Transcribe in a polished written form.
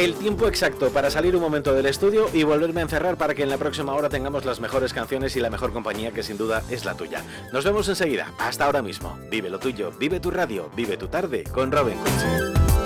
el tiempo exacto para salir un momento del estudio y volverme a encerrar para que en la próxima hora tengamos las mejores canciones y la mejor compañía, que sin duda es la tuya. Nos vemos enseguida. Hasta ahora mismo. Vive lo tuyo, vive tu radio, vive tu tarde con Robin Cootsy.